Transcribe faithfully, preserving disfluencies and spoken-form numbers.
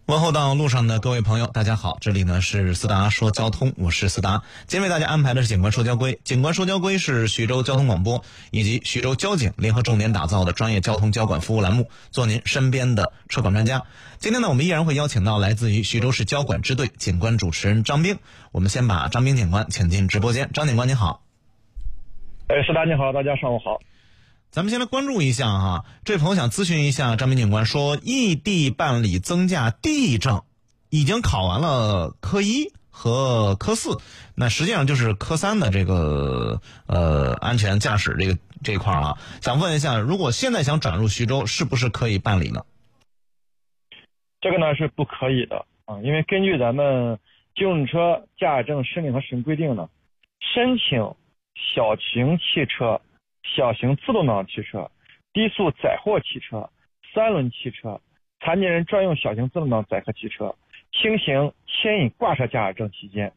问候到路上的各位朋友，大家好，这里呢是思达说交通，我是思达。今天为大家安排的是景观说交规。景观说交规是徐州交通广播以及徐州交警联合重点打造的专业交通交管服务栏目，做您身边的车管专家。今天呢，我们依然会邀请到来自于徐州市交管支队景观主持人张兵。我们先把张兵警官请进直播间。张警官您好。 哎，思达你好，大家上午好。 咱们先来关注一下哈，这位朋友想咨询一下张兵警官，说异地办理增驾 D 证，已经考完了科一和科四，那实际上就是科三的这个呃安全驾驶这个这一块啊，想问一下，如果现在想转入徐州，是不是可以办理呢？ 这个呢是不可以的啊，因为根据咱们机动车驾驶证申领和使用规定呢，申请小型汽车、小型自动挡汽车、低速载货汽车、三轮汽车、残疾人专用小型自动挡载客汽车、轻型牵引挂车驾驶证期间，